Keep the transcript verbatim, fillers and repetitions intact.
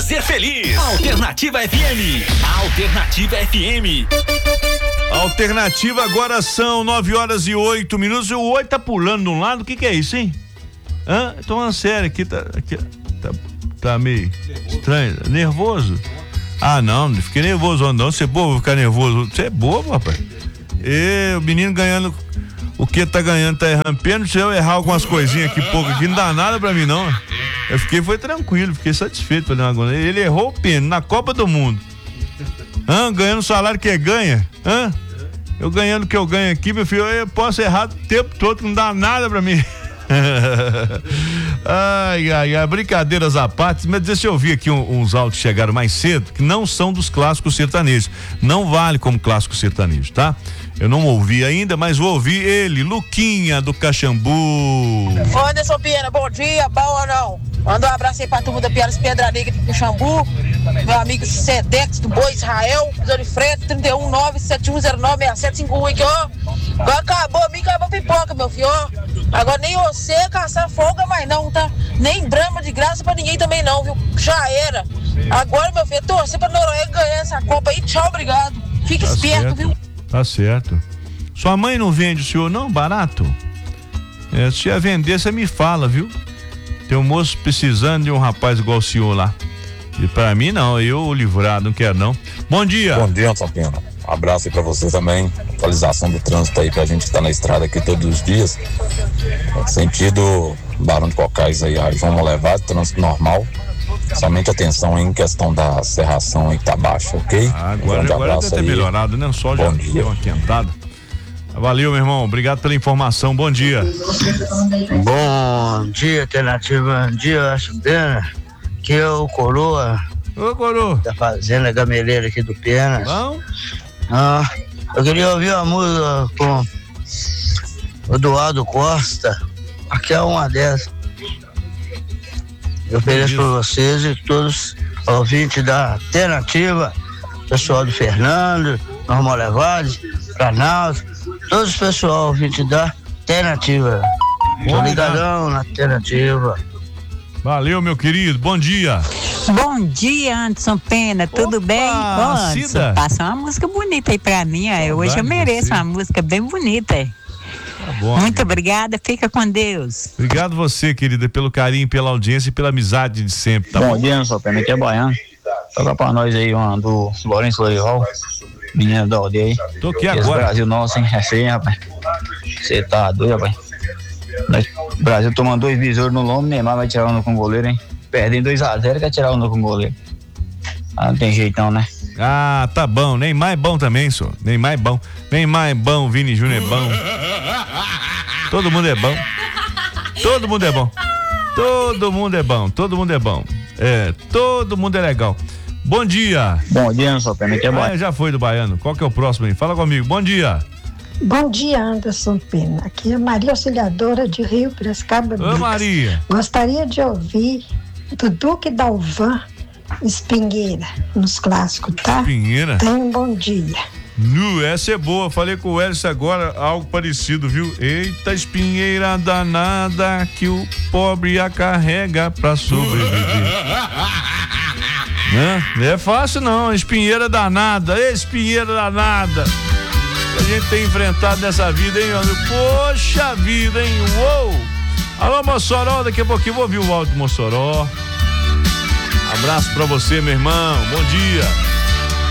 fazer feliz. Alternativa F M. Alternativa F M. Alternativa, agora são nove horas e oito minutos. O oi tá pulando de um lado. O que que é isso, hein? Hã? Tô falando sério aqui, tá, aqui, tá, tá meio estranho. Nervoso? Ah, não, não fiquei nervoso, não. Você é bobo, vou ficar nervoso. Você é bobo, rapaz. E o menino ganhando. O que tá ganhando, tá errando pênalti. Se eu errar algumas coisinhas aqui, pouco aqui, não dá nada pra mim, não. Eu fiquei, foi tranquilo, fiquei satisfeito. Ele errou o pênalti na Copa do Mundo. Hã? Ganhando o salário que ganha. Hã? Eu ganhando o que eu ganho aqui, meu filho, eu posso errar o tempo todo, não dá nada pra mim. Ai, ai, ai, brincadeiras à parte, mas deixa eu ouvir aqui um, uns áudios que chegaram mais cedo, que não são dos clássicos sertanejos. Não vale como clássico sertanejo, tá? Eu não ouvi ainda, mas vou ouvir ele, Luquinha do Caxambu. Ô Anderson Pena, bom dia, bom ou não? Manda um abraço aí pra turma da Piaras Pedra Negra do Caxambu, meu amigo Sedex do Boi Israel, Zé de Freto, trinta e um, nove sete um zero nove, seis sete cinco um aqui, ó. Agora acabou, a mim acabou a pipoca, meu filho, ó. Agora nem você caçar folga mais não, tá? Nem drama de graça pra ninguém também não, viu? Já era. Agora, meu filho, torcer pra Noruega ganhar essa Copa aí, tchau, obrigado. Fique tá esperto, certo. viu? Tá certo. Sua mãe não vende o senhor não, barato? É, se ia vender, você me fala, viu? Tem um moço precisando de um rapaz igual o senhor lá. E pra mim não, eu livrado, não quero não. Bom dia. Bom dia, Anderson Pena. Um abraço aí pra você também. Atualização do trânsito aí pra gente que tá na estrada aqui todos os dias. Sentido Barão de Cocais aí, a João Molevado, trânsito normal. Somente atenção em questão da serração aí que tá baixa, ok? Ah, agora, um agora deve ter aí. melhorado, né? O sol já deu uma quentada. Valeu, meu irmão. Obrigado pela informação. Bom dia. Bom dia, Alternativa. Bom dia, acho Pena. Aqui é o Coroa. Ô, Coroa. Da Fazenda Gameleira aqui do Penas. Bom? Ah, eu queria ouvir uma música com o Eduardo Costa. Aqui é uma dessas. Eu ofereço para vocês e todos os ouvintes da Alternativa, pessoal do Fernando, Normal Levade, Planalto, todos os pessoal ouvintes da Alternativa. Tô ligadão na Alternativa. Valeu, meu querido, bom dia. Bom dia, Anderson Pena, tudo Opa, bem? Ô, Anderson, Cida. passa uma música bonita aí pra mim, ó. Hoje eu mereço uma música bem bonita. Tá bom, muito amiga. obrigada, fica com Deus. Obrigado você, querida, pelo carinho, pela audiência e pela amizade de sempre, tá bom? Bom dia, Anderson Pena, aqui é Baiano. Toca pra nós aí uma do Lourenço Lorival, menina da aldeia aí. Tô aqui Esse agora. Brasil nosso, hein? É feio, rapaz. Você tá doido, rapaz. O Brasil tomando dois besouros no lombo, Neymar vai tirar um com o goleiro, hein? Perdem dois a zero, quer tirar um com o goleiro. Ah, não tem jeitão, né? Ah, tá bom. Neymar é bom também, senhor. Neymar é bom. Neymar é bom, Vini Júnior é bom. Todo mundo é bom. Todo mundo é bom. Todo mundo é bom. Todo mundo é bom. É, todo mundo é legal. Bom dia. Bom dia, Anderson Pena, aqui é Baiano. Ah, já foi do Baiano. Qual que é o próximo aí? Fala comigo. Bom dia. Bom dia, Anderson Pena. Aqui é Maria Auxiliadora de Rio Piracicaba. Ô, Maria. Gostaria de ouvir do Duque Dalvan, Espinheira, nos clássicos, tá? Espinheira? Tenha um bom dia. Nu, essa é boa. Falei com o Elcio agora, algo parecido, viu? Eita, espinheira danada que o pobre a carrega pra sobreviver. Não é fácil não, espinheira danada, espinheira danada. A gente tem enfrentado nessa vida, hein, amigo? Poxa vida, hein? Uou! Alô, Mossoró, daqui a pouquinho vou ouvir o áudio do Mossoró. Abraço pra você, meu irmão. Bom dia.